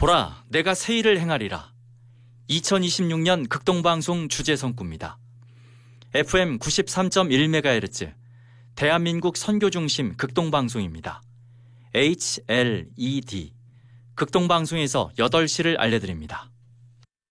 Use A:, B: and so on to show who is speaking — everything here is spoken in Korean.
A: 보라, 내가 새 일을 행하리라. 2026년 극동방송 주제성구입니다. FM 93.1MHz 대한민국 선교중심 극동방송입니다. HLED 극동방송에서 8시를 알려드립니다.